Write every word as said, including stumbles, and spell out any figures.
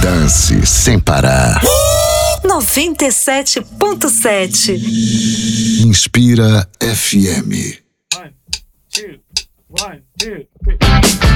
Dance sem parar. noventa e sete ponto sete. Inspira F M. One, two, one, two.